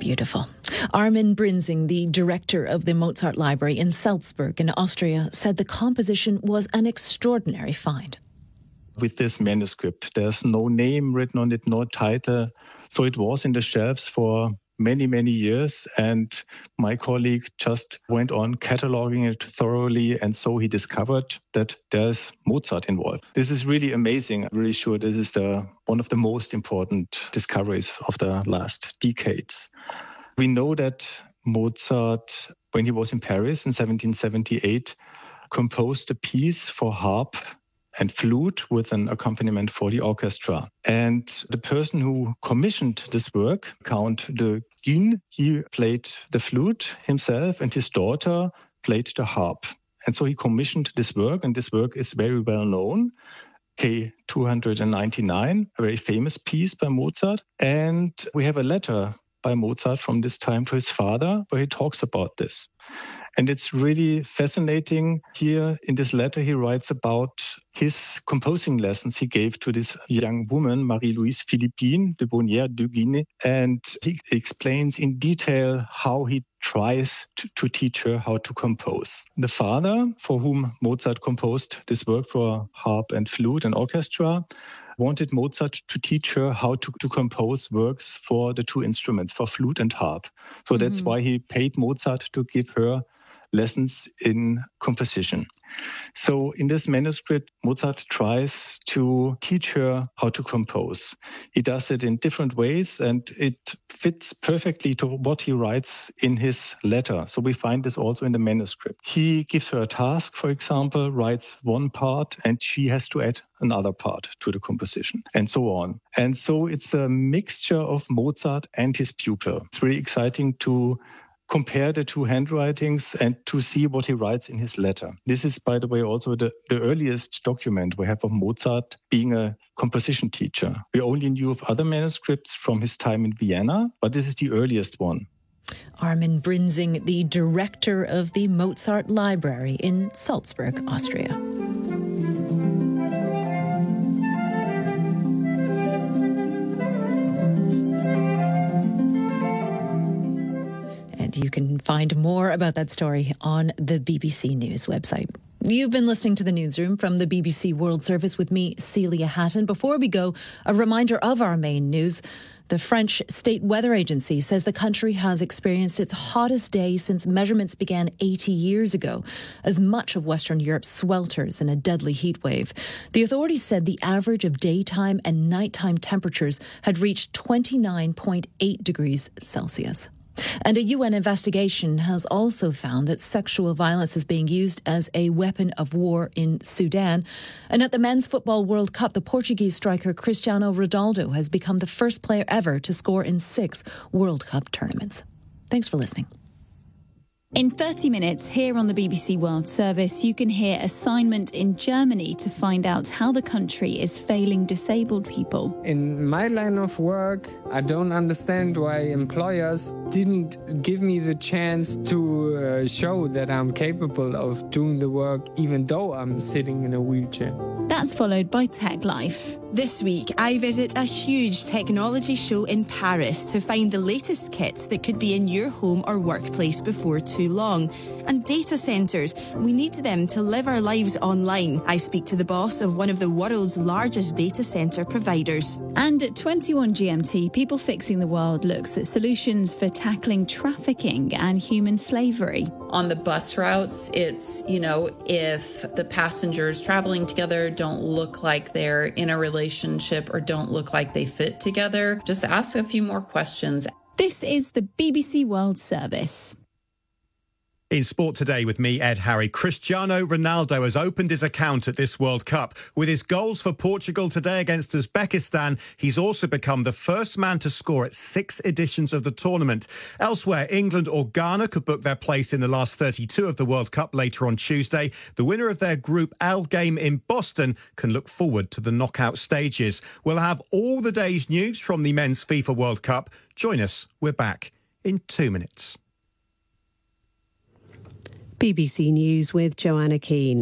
Beautiful. Armin Brinzing, the director of the Mozart Library in Salzburg in Austria, said the composition was an extraordinary find. With this manuscript, there's no name written on it, no title. So it was in the shelves for many, many years. And my colleague just went on cataloging it thoroughly. And so he discovered that there's Mozart involved. This is really amazing. I'm really sure this is one of the most important discoveries of the last decades. We know that Mozart, when he was in Paris in 1778, composed a piece for harp and flute with an accompaniment for the orchestra. And the person who commissioned this work, Count de Guignes, he played the flute himself and his daughter played the harp. And so he commissioned this work, and this work is very well known. K299, a very famous piece by Mozart. And we have a letter by Mozart from this time to his father where he talks about this. And it's really fascinating. Here in this letter, he writes about his composing lessons he gave to this young woman, Marie-Louise Philippine de Bonnière de Guignes. And he explains in detail how he tries to teach her how to compose. The father, for whom Mozart composed this work for harp and flute and orchestra, wanted Mozart to teach her how to compose works for the two instruments, for flute and harp. So that's why he paid Mozart to give her lessons in composition. So in this manuscript, Mozart tries to teach her how to compose. He does it in different ways, and it fits perfectly to what he writes in his letter. So we find this also in the manuscript. He gives her a task, for example, writes one part, and she has to add another part to the composition, and so on. And so it's a mixture of Mozart and his pupil. It's really exciting to compare the two handwritings and to see what he writes in his letter. This is, by the way, also the earliest document we have of Mozart being a composition teacher. We only knew of other manuscripts from his time in Vienna, but this is the earliest one. Armin Brinzing, the director of the Mozart Library in Salzburg, Austria. You can find more about that story on the BBC News website. You've been listening to the Newsroom from the BBC World Service with me, Celia Hatton. Before we go, a reminder of our main news. The French State Weather Agency says the country has experienced its hottest day since measurements began 80 years ago, as much of Western Europe swelters in a deadly heat wave. The authorities said the average of daytime and nighttime temperatures had reached 29.8 degrees Celsius. And a UN investigation has also found that sexual violence is being used as a weapon of war in Sudan. And at the Men's Football World Cup, the Portuguese striker Cristiano Ronaldo has become the first player ever to score in 6 World Cup tournaments. Thanks for listening. In 30 minutes here on the BBC World Service, you can hear assignment in Germany to find out how the country is failing disabled people. In my line of work, I don't understand why employers didn't give me the chance to show that I'm capable of doing the work, even though I'm sitting in a wheelchair. That's followed by Tech Life. This week, I visit a huge technology show in Paris to find the latest kits that could be in your home or workplace before too long. And data centres, we need them to live our lives online. I speak to the boss of one of the world's largest data centre providers. And at 21 GMT, People Fixing the World looks at solutions for tackling trafficking and human slavery. On the bus routes, it's, if the passengers traveling together don't look like they're in a relationship or don't look like they fit together, just ask a few more questions. This is the BBC World Service. In sport today with me, Ed Harry, Cristiano Ronaldo has opened his account at this World Cup. With his goals for Portugal today against Uzbekistan, he's also become the first man to score at 6 editions of the tournament. Elsewhere, England or Ghana could book their place in the last 32 of the World Cup later on Tuesday. The winner of their Group L game in Boston can look forward to the knockout stages. We'll have all the day's news from the Men's FIFA World Cup. Join us. We're back in 2 minutes. BBC News with Joanna Keane.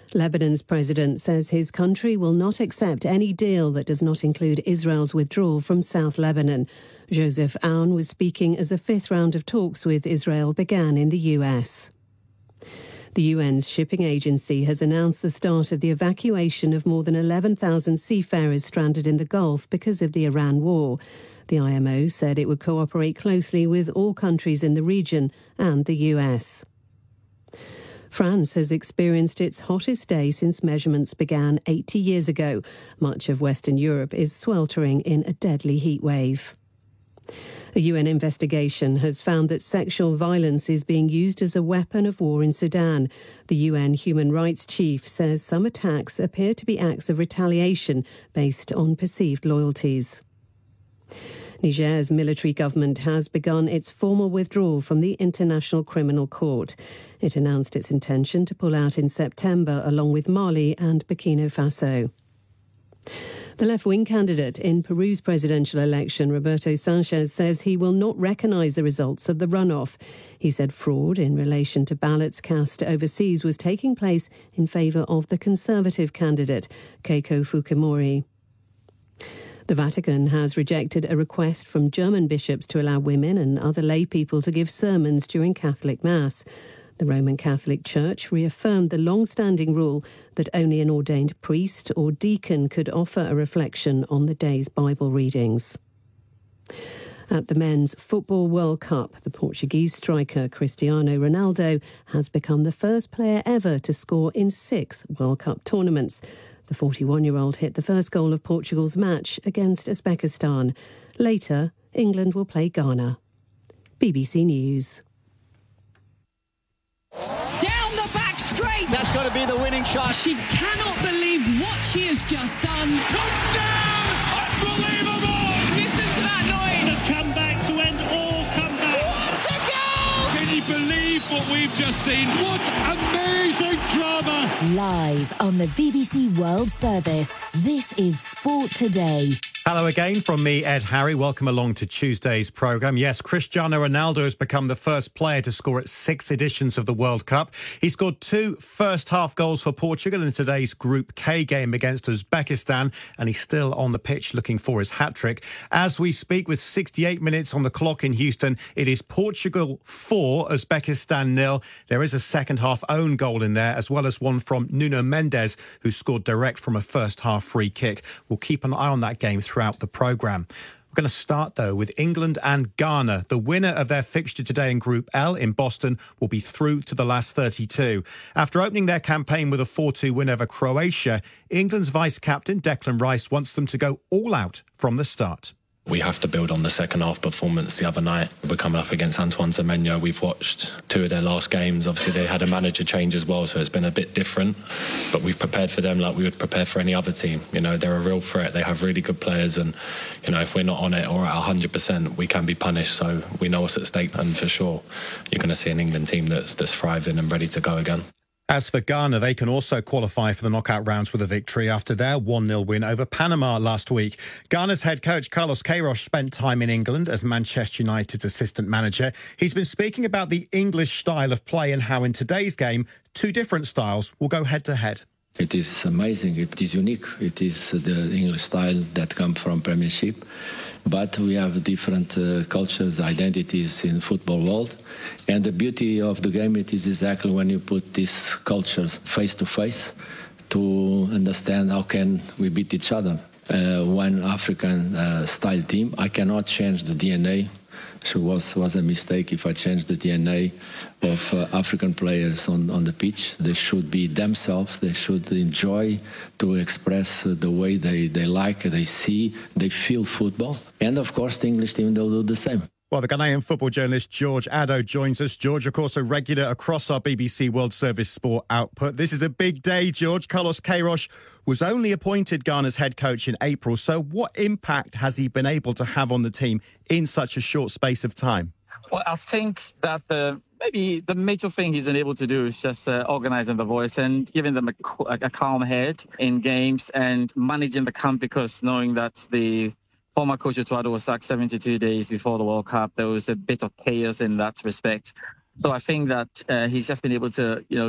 Lebanon's president says his country will not accept any deal that does not include Israel's withdrawal from South Lebanon. Joseph Aoun was speaking as a fifth round of talks with Israel began in the US. The UN's shipping agency has announced the start of the evacuation of more than 11,000 seafarers stranded in the Gulf because of the Iran war. The IMO said it would cooperate closely with all countries in the region and the US. France has experienced its hottest day since measurements began 80 years ago. Much of Western Europe is sweltering in a deadly heat wave. A UN investigation has found that sexual violence is being used as a weapon of war in Sudan. The UN human rights chief says some attacks appear to be acts of retaliation based on perceived loyalties. Niger's military government has begun its formal withdrawal from the International Criminal Court. It announced its intention to pull out in September along with Mali and Burkina Faso. The left-wing candidate in Peru's presidential election, Roberto Sanchez, says he will not recognise the results of the runoff. He said fraud in relation to ballots cast overseas was taking place in favour of the conservative candidate, Keiko Fujimori. The Vatican has rejected a request from German bishops to allow women and other lay people to give sermons during Catholic Mass. The Roman Catholic Church reaffirmed the long-standing rule that only an ordained priest or deacon could offer a reflection on the day's Bible readings. At the Men's Football World Cup, the Portuguese striker Cristiano Ronaldo has become the first player ever to score in 6 World Cup tournaments. The 41-year-old hit the first goal of Portugal's match against Uzbekistan. Later, England will play Ghana. BBC News. Down the back straight. That's got to be the winning shot. She cannot believe what she has just done. Touchdown! Unbelievable! Listen to that noise. The comeback to end all comebacks. What a goal! Can you believe what we've just seen? What amazing drama! Live on the BBC World Service, this is Sport Today. Hello again from me, Ed Harry. Welcome along to Tuesday's programme. Yes, Cristiano Ronaldo has become the first player to score at 6 editions of the World Cup. He scored 2 first-half goals for Portugal in today's Group K game against Uzbekistan, and he's still on the pitch looking for his hat-trick. As we speak, with 68 minutes on the clock in Houston, it is Portugal 4, Uzbekistan 0. There is a second-half own goal in there, as well as one from Nuno Mendes, who scored direct from a first-half free kick. We'll keep an eye on that game throughout the programme. We're going to start, though, with England and Ghana. The winner of their fixture today in Group L in Boston will be through to the last 32. After opening their campaign with a 4-2 win over Croatia, England's vice-captain Declan Rice wants them to go all out from the start. We have to build on the second half performance the other night. We're coming up against Antoine Semenyo. We've watched 2 of their last games. Obviously, they had a manager change as well, so it's been a bit different. But we've prepared for them like we would prepare for any other team. You know, they're a real threat. They have really good players. And, you know, if we're not on it or at 100%, we can be punished. So we know what's at stake. And for sure, you're going to see an England team that's thriving and ready to go again. As for Ghana, they can also qualify for the knockout rounds with a victory after their 1-0 win over Panama last week. Ghana's head coach Carlos Queiroz spent time in England as Manchester United's assistant manager. He's been speaking about the English style of play and how in today's game, 2 different styles will go head-to-head. It is amazing. It is unique. It is the English style that comes from Premiership. But we have different cultures, identities in football world. And the beauty of the game, it is exactly when you put these cultures face to face to understand how can we beat each other. One African style team, I cannot change the DNA. It was a mistake if I changed the DNA of African players on the pitch. They should be themselves. They should enjoy to express the way they like, they see, they feel football. And of course, the English team, they'll do the same. Well, the Ghanaian football journalist George Addo joins us. George, of course, a regular across our BBC World Service sport output. This is a big day, George. Carlos Queiroz was only appointed Ghana's head coach in April. So what impact has he been able to have on the team in such a short space of time? Well, I think that maybe the major thing he's been able to do is just organising the voice and giving them a calm head in games and managing the camp, because knowing that the former coach Eduardo was sacked 72 days before the World Cup, there was a bit of chaos in that respect. So I think that he's just been able to,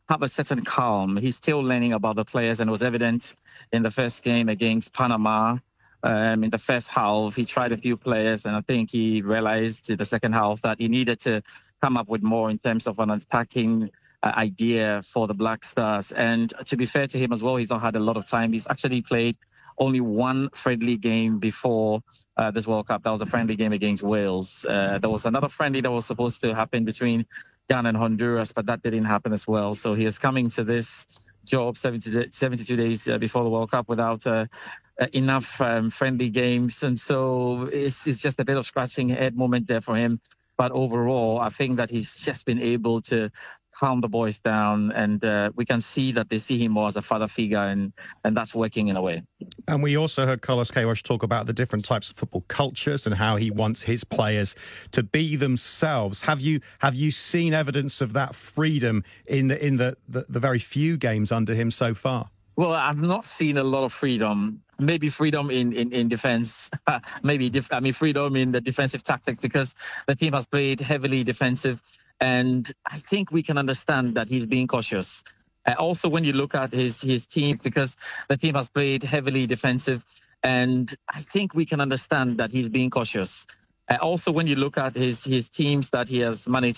have a certain calm. He's still learning about the players, and it was evident in the first game against Panama. In the first half, he tried a few players, and I think he realized in the second half that he needed to come up with more in terms of an attacking idea for the Black Stars. And to be fair to him as well, he's not had a lot of time. He's actually played only one friendly game before this World Cup. That was a friendly game against Wales. There was another friendly that was supposed to happen between Ghana and Honduras, but that didn't happen as well. So he is coming to this job 72 days before the World Cup without enough friendly games. And so it's just a bit of scratching head moment there for him. But overall, I think that he's just been able to calm the boys down, and we can see that they see him more as a father figure, and that's working in a way. And we also heard Carlos Queiroz talk about the different types of football cultures and how he wants his players to be themselves. Have you seen evidence of that freedom in the very few games under him so far? Well, I've not seen a lot of freedom. Maybe freedom in defense, freedom in the defensive tactics, because the team has played heavily defensive. And I think we can understand that he's being cautious. Also, when you look at his team, because the team has played heavily defensive, and I think we can understand that he's being cautious. Also, when you look at his teams that he has managed